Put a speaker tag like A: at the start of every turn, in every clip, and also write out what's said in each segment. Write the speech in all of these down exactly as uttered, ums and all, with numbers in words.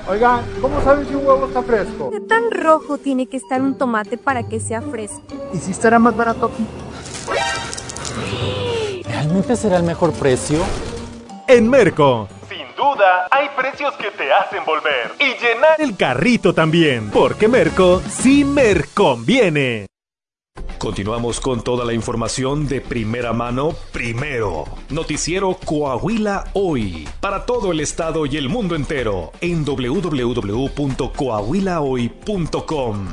A: Oigan, ¿cómo saben si un huevo está fresco?
B: ¿Qué tan rojo tiene que estar un tomate para que sea fresco?
A: ¿Y si estará más barato aquí?
C: ¿Realmente será el mejor precio?
D: En Merco, sin duda, hay precios que te hacen volver y llenar el carrito también, porque Merco sí me conviene. Continuamos con toda la información de primera mano, primero. Noticiero Coahuila Hoy, para todo el estado y el mundo entero, en doble u doble u doble u punto coahuila hoy punto com.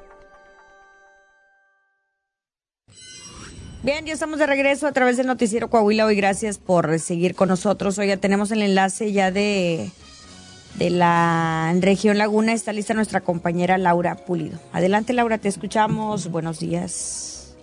E: Bien, ya estamos de regreso a través del noticiero Coahuila Hoy. Gracias por seguir con nosotros. Hoy ya tenemos el enlace ya de, de la región Laguna. Está lista nuestra compañera Laura Pulido. Adelante, Laura, te escuchamos. Buenos días.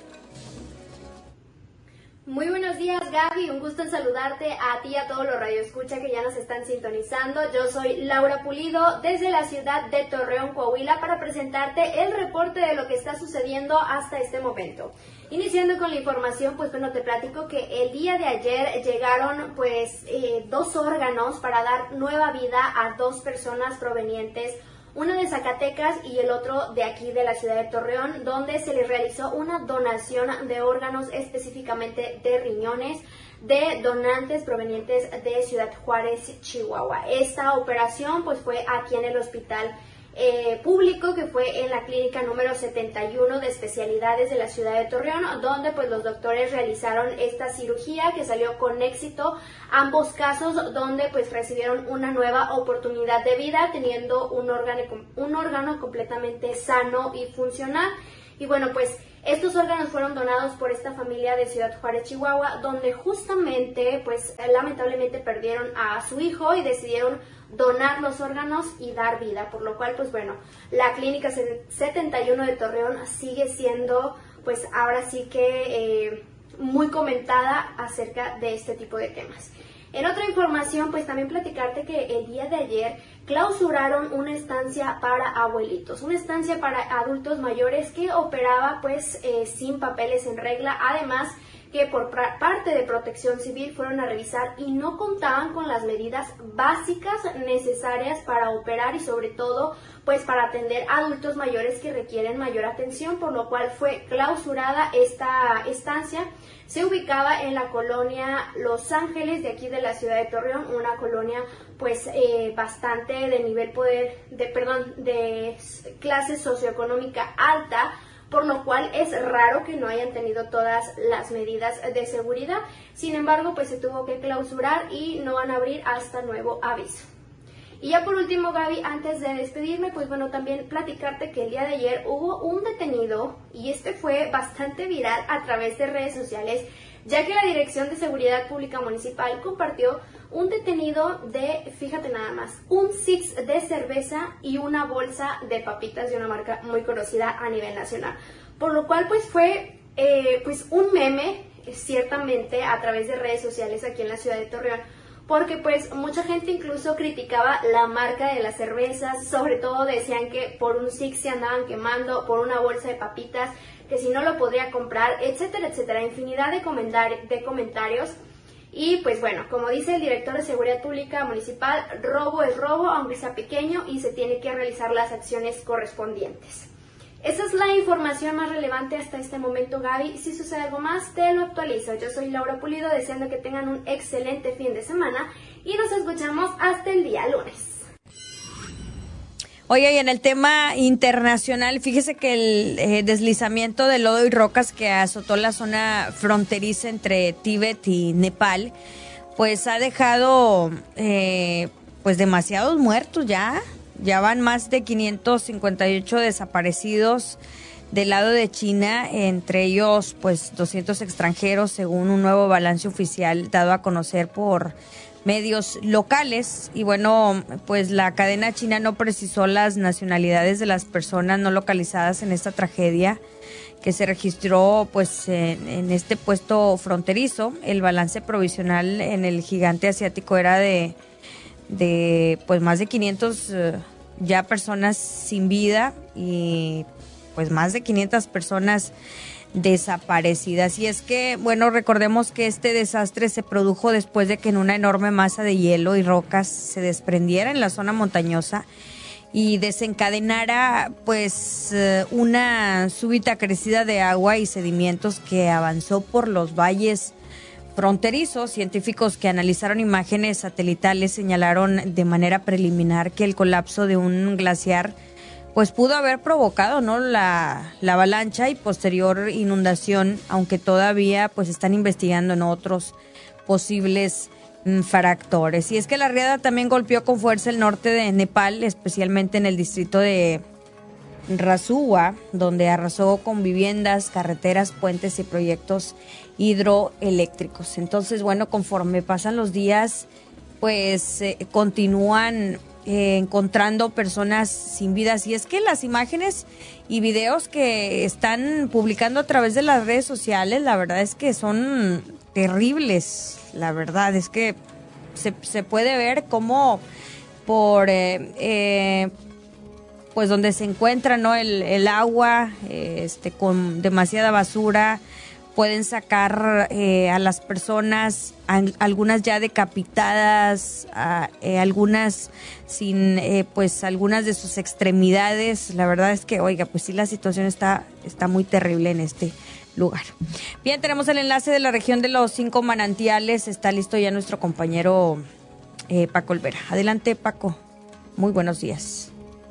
F: Muy buenos días, Gaby, un gusto en saludarte a ti y a todos los radioescucha que ya nos están sintonizando. Yo soy Laura Pulido desde la ciudad de Torreón, Coahuila, para presentarte el reporte de lo que está sucediendo hasta este momento. Iniciando con la información, pues bueno, te platico que el día de ayer llegaron pues eh, dos órganos para dar nueva vida a dos personas provenientes, una de Zacatecas y el otro de aquí de la ciudad de Torreón, donde se les realizó una donación de órganos, específicamente de riñones, de donantes provenientes de Ciudad Juárez, Chihuahua. Esta operación pues fue aquí en el hospital Eh, público, que fue en la clínica número setenta y uno de especialidades de la ciudad de Torreón, donde pues los doctores realizaron esta cirugía que salió con éxito, ambos casos donde pues recibieron una nueva oportunidad de vida teniendo un órgano, un órgano completamente sano y funcional. Y bueno, pues estos órganos fueron donados por esta familia de Ciudad Juárez, Chihuahua, donde justamente pues lamentablemente perdieron a su hijo y decidieron donar los órganos y dar vida, por lo cual pues bueno, la clínica setenta y uno de Torreón sigue siendo pues ahora sí que eh, muy comentada acerca de este tipo de temas. En otra información, pues también platicarte que el día de ayer clausuraron una estancia para abuelitos, una estancia para adultos mayores que operaba pues eh, sin papeles en regla, además que por parte de Protección Civil fueron a revisar y no contaban con las medidas básicas necesarias para operar y sobre todo pues para atender a adultos mayores que requieren mayor atención, por lo cual fue clausurada esta estancia. Se ubicaba en la colonia Los Ángeles de aquí de la ciudad de Torreón, una colonia pues eh, bastante de nivel poder, de perdón, de clase socioeconómica alta, por lo cual es raro que no hayan tenido todas las medidas de seguridad. Sin embargo, pues se tuvo que clausurar y no van a abrir hasta nuevo aviso. Y ya por último, Gaby, antes de despedirme, pues bueno, también platicarte que el día de ayer hubo un detenido, y este fue bastante viral a través de redes sociales, ya que la Dirección de Seguridad Pública Municipal compartió un detenido de, fíjate nada más, un six de cerveza y una bolsa de papitas de una marca muy conocida a nivel nacional. Por lo cual pues fue eh, pues un meme, ciertamente, a través de redes sociales aquí en la ciudad de Torreón, porque pues mucha gente incluso criticaba la marca de las cervezas, sobre todo decían que por un six se andaban quemando, por una bolsa de papitas, que si no lo podría comprar, etcétera, etcétera, infinidad de, comentar de comentarios. Y pues bueno, como dice el director de Seguridad Pública Municipal, robo es robo, aunque sea pequeño, y se tiene que realizar las acciones correspondientes. Esa es la información más relevante hasta este momento, Gaby. Si sucede algo más, te lo actualizo. Yo soy Laura Pulido, deseando que tengan un excelente fin de semana y nos escuchamos hasta el día lunes.
E: Oye, y en el tema internacional, fíjese que el eh, deslizamiento de lodo y rocas que azotó la zona fronteriza entre Tíbet y Nepal, pues ha dejado eh, pues demasiados muertos ya. Ya van más de quinientos cincuenta y ocho desaparecidos del lado de China, entre ellos pues doscientos extranjeros, según un nuevo balance oficial dado a conocer por medios locales. Y bueno, pues la cadena china no precisó las nacionalidades de las personas no localizadas en esta tragedia que se registró pues en, en este puesto fronterizo. El balance provisional en el gigante asiático era de de pues más de quinientos uh, ya personas sin vida y pues más de quinientas personas desaparecidas. Y es que, bueno, recordemos que este desastre se produjo después de que en una enorme masa de hielo y rocas se desprendiera en la zona montañosa y desencadenara pues una súbita crecida de agua y sedimentos que avanzó por los valles fronterizos. Científicos que analizaron imágenes satelitales señalaron de manera preliminar que el colapso de un glaciar pues pudo haber provocado, ¿no?, la, la avalancha y posterior inundación, aunque todavía pues están investigando en otros posibles mm, factores. Y es que la riada también golpeó con fuerza el norte de Nepal, especialmente en el distrito de Rasuwa, donde arrasó con viviendas, carreteras, puentes y proyectos hidroeléctricos. Entonces, bueno, conforme pasan los días, pues eh, continúan Eh, encontrando personas sin vidas. Y es que las imágenes y videos que están publicando a través de las redes sociales, la verdad es que son terribles. La verdad es que se, se puede ver cómo por eh, eh, pues donde se encuentra, ¿no?, el, el agua eh, este con demasiada basura, pueden sacar eh, a las personas, a, algunas ya decapitadas, a, eh, algunas sin, eh, pues, algunas de sus extremidades. La verdad es que, oiga, pues sí, la situación está, está muy terrible en este lugar. Bien, tenemos el enlace de la región de los cinco manantiales. Está listo ya nuestro compañero eh, Paco Olvera. Adelante, Paco. Muy buenos días.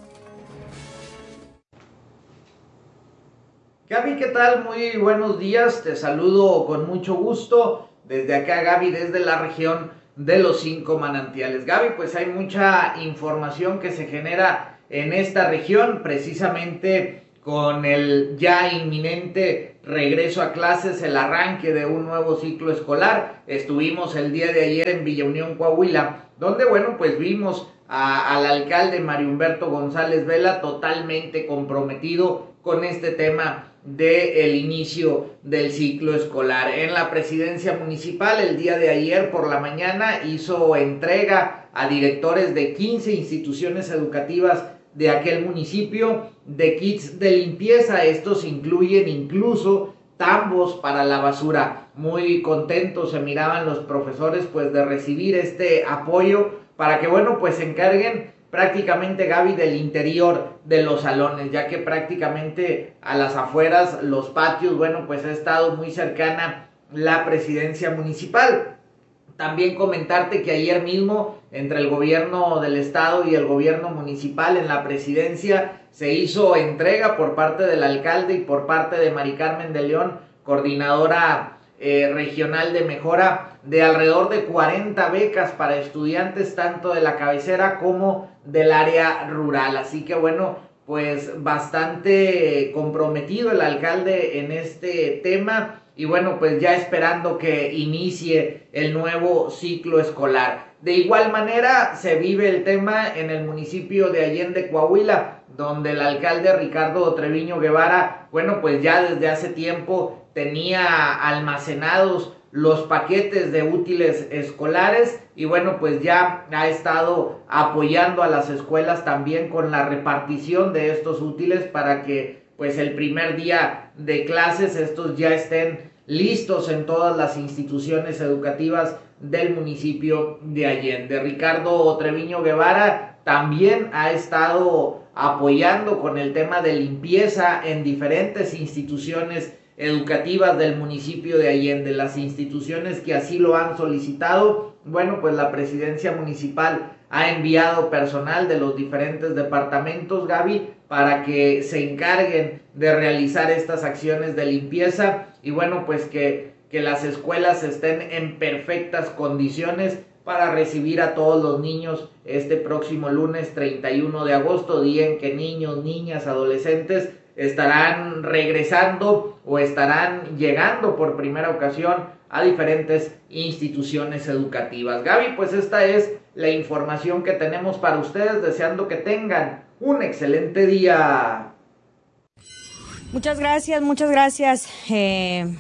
G: Gaby, ¿qué tal? Muy buenos días, te saludo con mucho gusto desde acá, Gaby, desde la región de los cinco manantiales. Gaby, pues hay mucha información que se genera en esta región, precisamente con el ya inminente regreso a clases, el arranque de un nuevo ciclo escolar. Estuvimos el día de ayer en Villa Unión, Coahuila, donde, bueno, pues vimos a, al alcalde Mario Humberto González Vela totalmente comprometido con este tema del inicio del ciclo escolar. En la presidencia municipal, el día de ayer por la mañana, hizo entrega a directores de quince instituciones educativas de aquel municipio de kits de limpieza. Estos incluyen incluso tambos para la basura. Muy contentos se miraban los profesores pues de recibir este apoyo para que, bueno, pues se encarguen prácticamente, Gaby, del interior de los salones, ya que prácticamente a las afueras, los patios, bueno, pues ha estado muy cercana la presidencia municipal. También comentarte que ayer mismo, entre el gobierno del estado y el gobierno municipal en la presidencia, se hizo entrega por parte del alcalde y por parte de Mari Carmen de León, coordinadora eh, regional de mejora, de alrededor de cuarenta becas para estudiantes, tanto de la cabecera como del área rural. Así que, bueno, pues bastante comprometido el alcalde en este tema. Y bueno, pues ya esperando que inicie el nuevo ciclo escolar. De igual manera se vive el tema en el municipio de Allende, Coahuila, donde el alcalde Ricardo Treviño Guevara, bueno, pues ya desde hace tiempo tenía almacenados los paquetes de útiles escolares y bueno, pues ya ha estado apoyando a las escuelas también con la repartición de estos útiles para que pues el primer día de clases estos ya estén listos en todas las instituciones educativas del municipio de Allende. Ricardo Treviño Guevara también ha estado apoyando con el tema de limpieza en diferentes instituciones educativas del municipio de Allende. Las instituciones que así lo han solicitado, bueno, pues la presidencia municipal ha enviado personal de los diferentes departamentos, Gaby, para que se encarguen de realizar estas acciones de limpieza y bueno, pues que, que las escuelas estén en perfectas condiciones para recibir a todos los niños este próximo lunes treinta y uno de agosto, día en que niños, niñas, adolescentes estarán regresando o estarán llegando por primera ocasión a diferentes instituciones educativas. Gaby, pues esta es la información que tenemos para ustedes, deseando que tengan un excelente día.
E: Muchas gracias, muchas gracias, eh,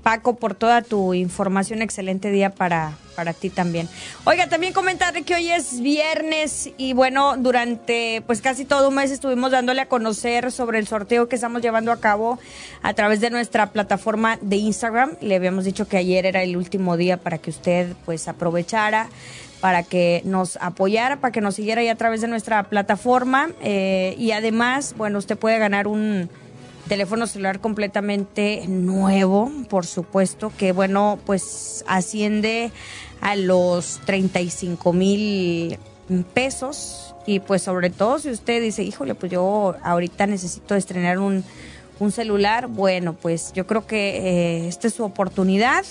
E: Paco, por toda tu información. Excelente día para, para ti también. Oiga, también comentarle que hoy es viernes y bueno, durante pues casi todo un mes estuvimos dándole a conocer sobre el sorteo que estamos llevando a cabo a través de nuestra plataforma de Instagram. Le habíamos dicho que ayer era el último día para que usted pues aprovechara, para que nos apoyara, para que nos siguiera ahí a través de nuestra plataforma. Eh, y además, bueno, usted puede ganar un teléfono celular completamente nuevo, por supuesto, que bueno, pues asciende a los treinta y cinco mil pesos. Y pues sobre todo si usted dice, híjole, pues yo ahorita necesito estrenar un, un celular, bueno, pues yo creo que eh, esta es su oportunidad.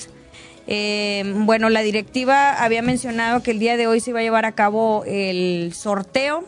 E: Eh, bueno, la directiva había mencionado que el día de hoy se iba a llevar a cabo el sorteo.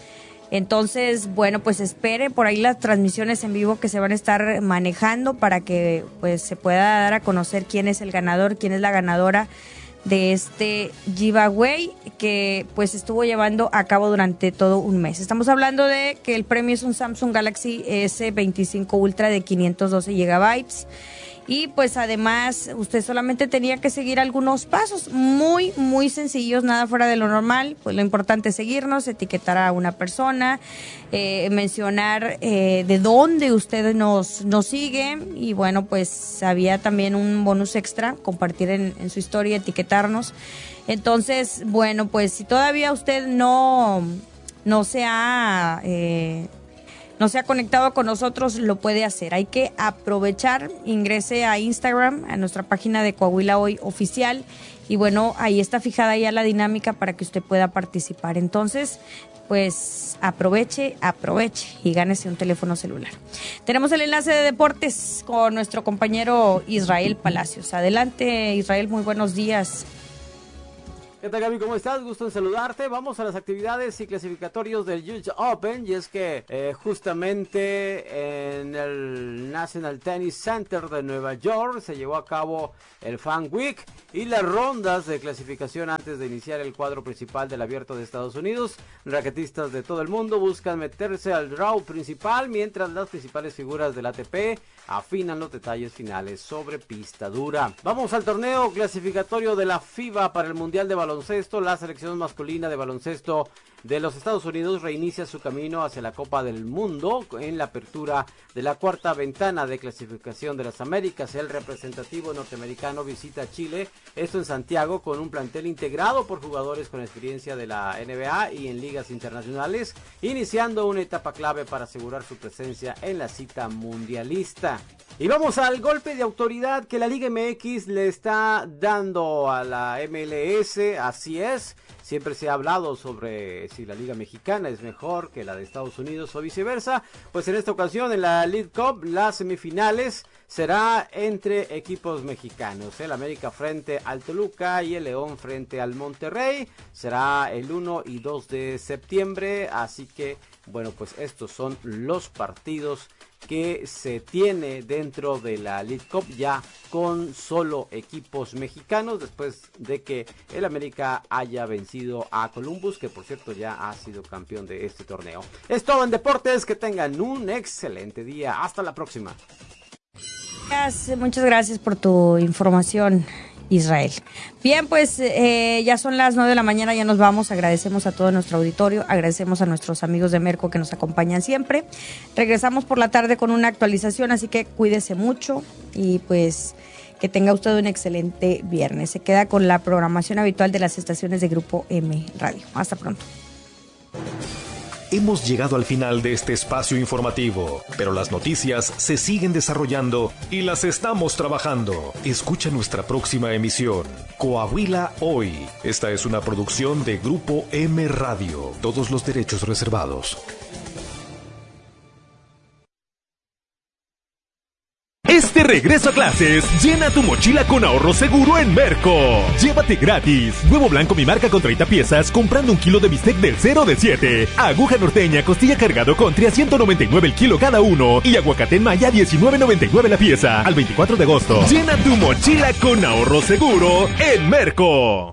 E: Entonces, bueno, pues espere por ahí las transmisiones en vivo que se van a estar manejando para que pues se pueda dar a conocer quién es el ganador, quién es la ganadora de este giveaway que pues estuvo llevando a cabo durante todo un mes. Estamos hablando de que el premio es un Samsung Galaxy S veinticinco Ultra de quinientos doce gigabytes. Y pues además usted solamente tenía que seguir algunos pasos muy, muy sencillos, nada fuera de lo normal. Pues lo importante es seguirnos, etiquetar a una persona, eh, mencionar eh, de dónde usted nos, nos sigue. Y bueno, pues había también un bonus extra, compartir en, en su historia, etiquetarnos. Entonces, bueno, pues si todavía usted no, no se ha... Eh, no se ha conectado con nosotros, lo puede hacer. Hay que aprovechar, ingrese a Instagram, a nuestra página de Coahuila Hoy Oficial, y bueno, ahí está fijada ya la dinámica para que usted pueda participar. Entonces, pues aproveche, aproveche y gánese un teléfono celular. Tenemos el enlace de deportes con nuestro compañero Israel Palacios. Adelante, Israel, muy buenos días.
H: ¿Qué tal, Gaby? ¿Cómo estás? Gusto en saludarte. Vamos a las actividades y clasificatorios del U S Open. Y es que eh, justamente en el National Tennis Center de Nueva York se llevó a cabo el Fan Week y las rondas de clasificación antes de iniciar el cuadro principal del Abierto de Estados Unidos. Raquetistas de todo el mundo buscan meterse al draw principal, mientras las principales figuras del A T P afinan los detalles finales sobre pista dura. Vamos al torneo clasificatorio de la FIBA para el Mundial de Baloncesto. La selección masculina de baloncesto de los Estados Unidos reinicia su camino hacia la Copa del Mundo en la apertura de la cuarta ventana de clasificación de las Américas. El representativo norteamericano visita Chile, esto en Santiago, con un plantel integrado por jugadores con experiencia de la N B A y en ligas internacionales, iniciando una etapa clave para asegurar su presencia en la cita mundialista. Y vamos al golpe de autoridad que la Liga M X le está dando a la M L S, así es. Siempre se ha hablado sobre si la Liga Mexicana es mejor que la de Estados Unidos o viceversa. Pues en esta ocasión en la League Cup las semifinales será entre equipos mexicanos. El América frente al Toluca y el León frente al Monterrey. Será el uno y dos de septiembre. Así que bueno, pues estos son los partidos que se tiene dentro de la League Cup, ya con solo equipos mexicanos, después de que el América haya vencido a Columbus, que por cierto ya ha sido campeón de este torneo. Es todo en deportes, que tengan un excelente día, hasta la próxima.
E: Muchas gracias por tu información, Israel. Bien, pues eh, ya son las nueve de la mañana, ya nos vamos. Agradecemos a todo nuestro auditorio, agradecemos a nuestros amigos de Merco que nos acompañan siempre. Regresamos por la tarde con una actualización, así que cuídese mucho y pues que tenga usted un excelente viernes. Se queda con la programación habitual de las estaciones de Grupo M Radio. Hasta pronto.
D: Hemos llegado al final de este espacio informativo, pero las noticias se siguen desarrollando y las estamos trabajando. Escucha nuestra próxima emisión, Coahuila Hoy. Esta es una producción de Grupo M Radio. Todos los derechos reservados. Este regreso a clases, llena tu mochila con ahorro seguro en Merco. Llévate gratis huevo blanco mi marca con treinta piezas comprando un kilo de bistec del cero de siete. Aguja norteña costilla cargado country a ciento noventa y nueve el kilo cada uno. Y aguacate en maya diecinueve noventa y nueve la pieza. Al veinticuatro de agosto. Llena tu mochila con ahorro seguro en Merco.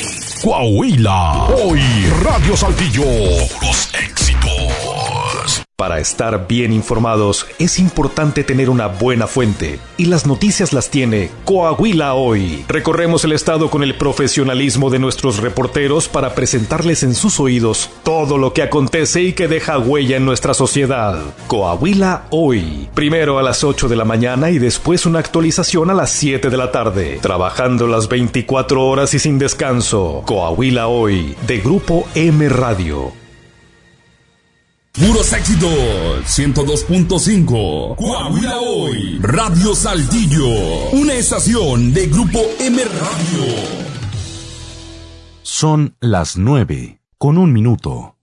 I: Coahuila Hoy, Radio Saltillo. Los éxitos.
D: Para estar bien informados es importante tener una buena fuente, y las noticias las tiene Coahuila Hoy. Recorremos el estado con el profesionalismo de nuestros reporteros para presentarles en sus oídos todo lo que acontece y que deja huella en nuestra sociedad. Coahuila Hoy, primero a las ocho de la mañana y después una actualización a las siete de la tarde, trabajando las veinticuatro horas y sin descanso. Coahuila Hoy, de Grupo M Radio.
I: Puros éxitos, ciento dos punto cinco. Coahuila Hoy, Radio Saltillo, una estación de Grupo M Radio.
J: Son las nueve, con un minuto.